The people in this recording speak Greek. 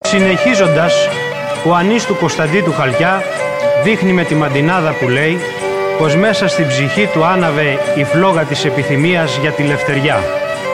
Συνεχίζοντας, ο Ανής του Κωνσταντί του Χαλκιά δείχνει με τη μαντινάδα που λέει πως μέσα στην ψυχή του άναβε η φλόγα της επιθυμίας για τη λευτεριά.